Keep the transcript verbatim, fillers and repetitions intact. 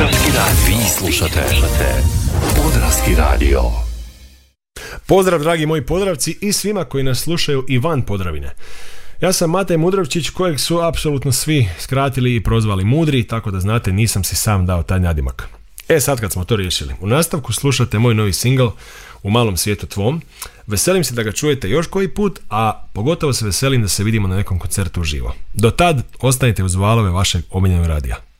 Podravski radio. Vi slušate Podravski radio. Pozdrav dragi moji Podravci i svima koji nas slušaju i van Podravine. Ja sam Matej Mudrovčić, kojeg su apsolutno svi skratili i prozvali Mudri, tako da znate, nisam si sam dao taj nadimak. E sad kad smo to riješili, u nastavku slušate moj novi singl U malom svijetu tvom. Veselim se da ga čujete još koji put, a pogotovo se veselim da se vidimo na nekom koncertu uživo. Do tad ostanite uz valove vašeg omiljenog radija.